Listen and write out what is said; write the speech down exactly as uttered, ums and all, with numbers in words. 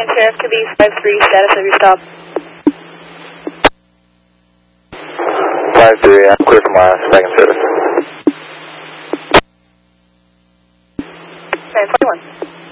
nine, Sheriff Caboose five three, status of your stop. five three, I'm clear for my second service. nine forty-one.